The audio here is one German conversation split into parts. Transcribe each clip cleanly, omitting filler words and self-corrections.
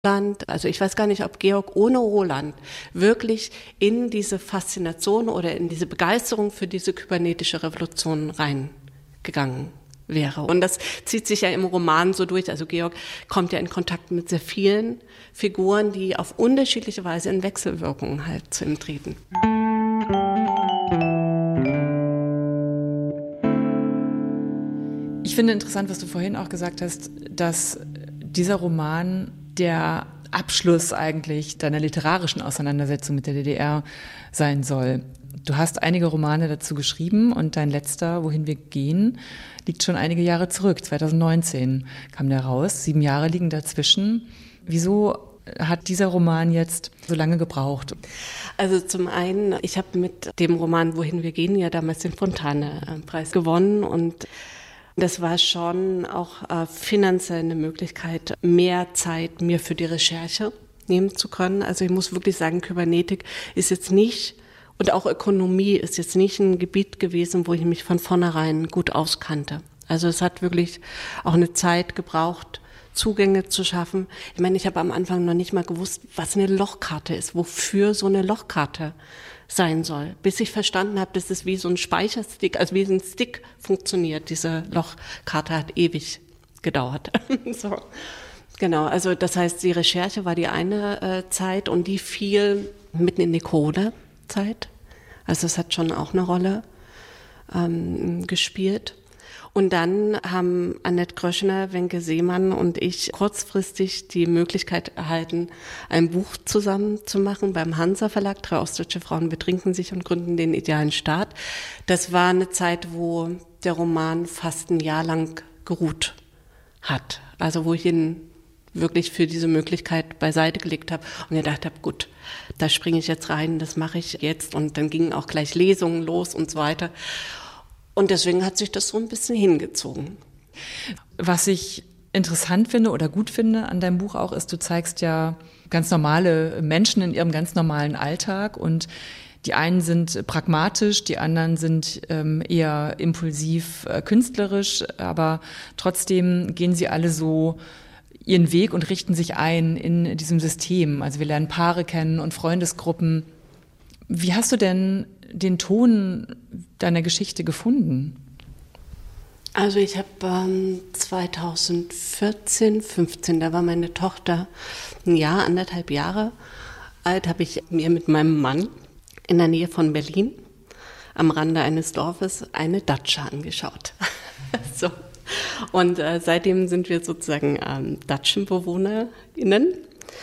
Roland, also ich weiß gar nicht, ob Georg ohne Roland wirklich in diese Faszination oder in diese Begeisterung für diese kybernetische Revolution reingegangen wäre. Und das zieht sich ja im Roman so durch. Also Georg kommt ja in Kontakt mit sehr vielen Figuren, die auf unterschiedliche Weise in Wechselwirkungen halt zu ihm treten. Ich finde interessant, was du vorhin auch gesagt hast, dass dieser Roman der Abschluss eigentlich deiner literarischen Auseinandersetzung mit der DDR sein soll. Du hast einige Romane dazu geschrieben und dein letzter, Wohin wir gehen, liegt schon einige Jahre zurück. 2019 kam der raus. 7 Jahre liegen dazwischen. Wieso hat dieser Roman jetzt so lange gebraucht? Also zum einen, ich habe mit dem Roman Wohin wir gehen ja damals den Fontane-Preis gewonnen und das war schon auch finanziell eine Möglichkeit, mehr Zeit mir für die Recherche nehmen zu können. Also ich muss wirklich sagen, Kybernetik ist jetzt nicht, und auch Ökonomie ist jetzt nicht ein Gebiet gewesen, wo ich mich von vornherein gut auskannte. Also es hat wirklich auch eine Zeit gebraucht, Zugänge zu schaffen. Ich meine, ich habe am Anfang noch nicht mal gewusst, was eine Lochkarte ist, wofür so eine Lochkarte sein soll. Bis ich verstanden habe, dass es wie so ein Speicherstick, also wie ein Stick funktioniert. Diese Lochkarte hat ewig gedauert. So. Genau, also das heißt, die Recherche war die eine Zeit und die fiel mitten in die Corona-Zeit. Also es hat schon auch eine Rolle gespielt. Und dann haben Annette Gröschner, Wenke Seemann und ich kurzfristig die Möglichkeit erhalten, ein Buch zusammen zu machen beim Hansa Verlag, 3 ostdeutsche Frauen betrinken sich und gründen den idealen Staat. Das war eine Zeit, wo der Roman fast ein Jahr lang geruht hat. Also wo ich ihn wirklich für diese Möglichkeit beiseite gelegt habe und gedacht habe, gut, da springe ich jetzt rein, das mache ich jetzt. Und dann gingen auch gleich Lesungen los und so weiter. Und deswegen hat sich das so ein bisschen hingezogen. Was ich interessant finde oder gut finde an deinem Buch auch ist, du zeigst ja ganz normale Menschen in ihrem ganz normalen Alltag und die einen sind pragmatisch, die anderen sind eher impulsiv künstlerisch, aber trotzdem gehen sie alle so ihren Weg und richten sich ein in diesem System. Also wir lernen Paare kennen und Freundesgruppen. Wie hast du denn den Ton deiner Geschichte gefunden? Also ich habe 2014, 15, da war meine Tochter 1,5 Jahre alt, habe ich mir mit meinem Mann in der Nähe von Berlin am Rande eines Dorfes eine Datscha angeschaut. So. Und seitdem sind wir sozusagen DatschenbewohnerInnen.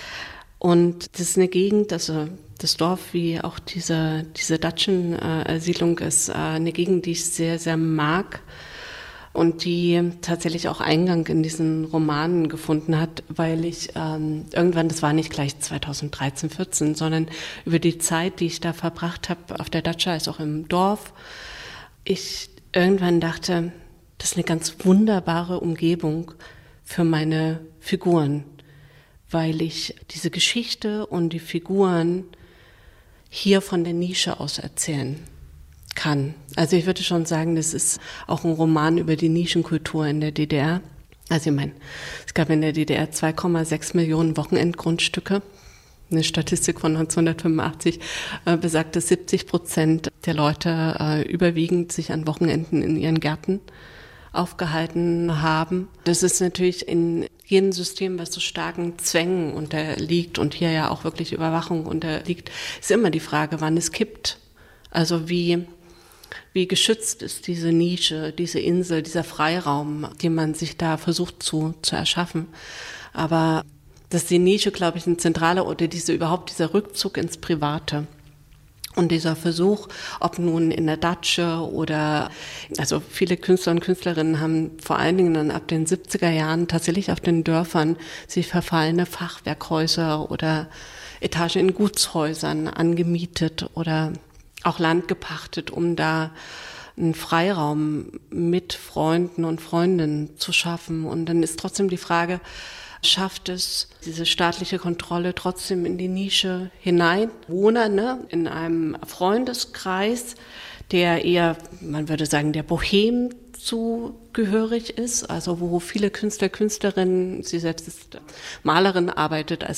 Und das ist eine Gegend, also das Dorf wie auch diese Datschensiedlung ist eine Gegend, die ich sehr, sehr mag und die tatsächlich auch Eingang in diesen Romanen gefunden hat, weil ich irgendwann, das war nicht gleich 2013, 14, sondern über die Zeit, die ich da verbracht habe auf der Datscha, als auch im Dorf, ich irgendwann dachte, das ist eine ganz wunderbare Umgebung für meine Figuren, weil ich diese Geschichte und die Figuren hier von der Nische aus erzählen kann. Also ich würde schon sagen, das ist auch ein Roman über die Nischenkultur in der DDR. Also ich meine, es gab in der DDR 2,6 Millionen Wochenendgrundstücke. Eine Statistik von 1985 besagt, dass 70% der Leute überwiegend sich an Wochenenden in ihren Gärten aufgehalten haben. Das ist natürlich in jedem System, was so starken Zwängen unterliegt und hier ja auch wirklich Überwachung unterliegt, ist immer die Frage, wann es kippt. Also wie geschützt ist diese Nische, diese Insel, dieser Freiraum, den man sich da versucht zu erschaffen. Aber dass die Nische, glaube ich, ein zentraler oder dieser Rückzug ins Private. Und dieser Versuch, ob nun in der Datsche oder, also viele Künstler und Künstlerinnen haben vor allen Dingen dann ab den 70er Jahren tatsächlich auf den Dörfern sich verfallene Fachwerkhäuser oder Etagen in Gutshäusern angemietet oder auch Land gepachtet, um da einen Freiraum mit Freunden und Freundinnen zu schaffen. Und dann ist trotzdem die Frage, schafft es diese staatliche Kontrolle trotzdem in die Nische hinein? Wohner, in einem Freundeskreis, der eher, man würde sagen, der Bohem zugehörig ist, also wo viele Künstler, Künstlerinnen, sie selbst ist Malerin, arbeitet als